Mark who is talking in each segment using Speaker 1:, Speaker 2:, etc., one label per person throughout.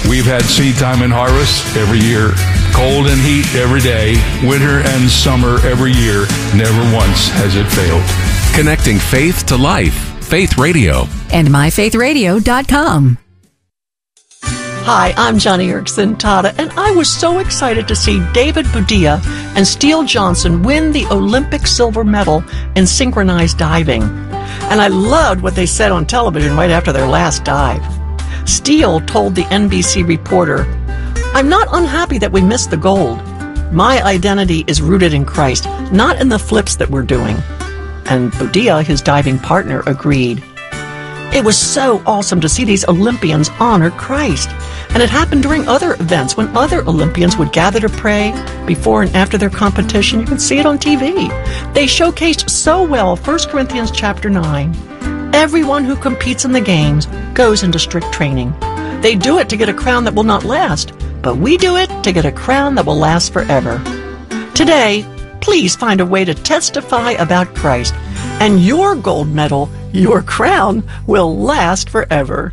Speaker 1: We've had seed time and harvest every year, cold and heat every day, winter and summer every year. Never once has it failed.
Speaker 2: Connecting faith to life. Faith Radio.
Speaker 3: And myfaithradio.com.
Speaker 4: Hi, I'm Johnny Erickson Tata, and I was so excited to see David Budilla and Steele Johnson win the Olympic silver medal in synchronized diving. And I loved what they said on television right after their last dive. Steele told the NBC reporter, "I'm not unhappy that we missed the gold. My identity is rooted in Christ, not in the flips that we're doing." And Budilla, his diving partner, agreed. It was so awesome to see these Olympians honor Christ. And it happened during other events when other Olympians would gather to pray before and after their competition. You can see it on TV. They showcased so well 1 Corinthians chapter 9. Everyone who competes in the games goes into strict training. They do it to get a crown that will not last, but we do it to get a crown that will last forever. Today, please find a way to testify about Christ, and your gold medal, your crown, will last forever.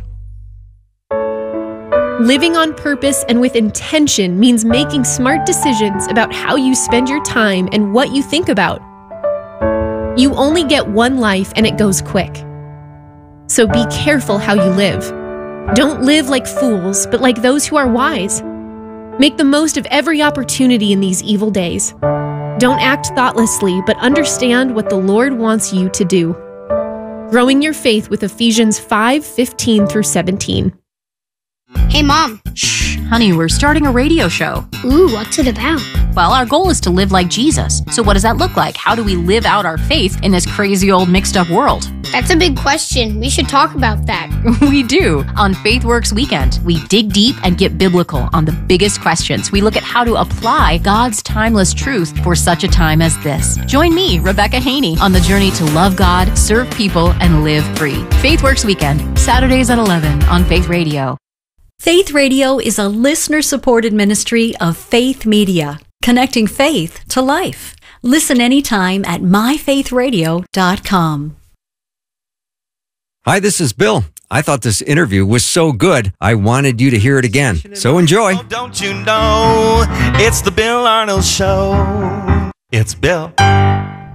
Speaker 5: Living on purpose and with intention means making smart decisions about how you spend your time and what you think about. You only get one life and it goes quick. So be careful how you live. Don't live like fools, but like those who are wise. Make the most of every opportunity in these evil days. Don't act thoughtlessly, but understand what the Lord wants you to do. Growing your faith with Ephesians 5:15 through 17.
Speaker 6: Hey, Mom.
Speaker 7: Shh, honey, we're starting a radio show.
Speaker 6: Ooh, what's it about?
Speaker 7: Well, our goal is to live like Jesus. So what does that look like? How do we live out our faith in this crazy old mixed up world?
Speaker 6: That's a big question. We should talk about that.
Speaker 7: We do. On FaithWorks Weekend, we dig deep and get biblical on the biggest questions. We look at how to apply God's timeless truth for such a time as this. Join me, Rebecca Haney, on the journey to love God, serve people, and live free. FaithWorks Weekend, Saturdays at 11 on Faith Radio.
Speaker 3: Faith Radio is a listener-supported ministry of Faith Media, connecting faith to life. Listen anytime at myfaithradio.com.
Speaker 8: Hi, this is Bill. I thought this interview was so good, I wanted you to hear it again. So enjoy.
Speaker 9: Oh, don't you know, it's the Bill Arnold Show. It's Bill.